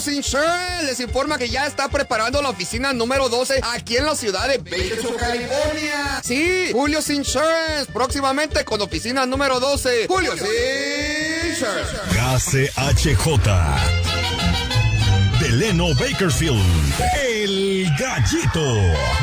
Insurance les informa que ya está preparando la oficina número 12 aquí en la ciudad de Bakersfield, California. Sí, Julio's Insurance, próximamente con oficina número 12. Julio's Insurance. KCHJ de Leno Bakersfield, El Gallito.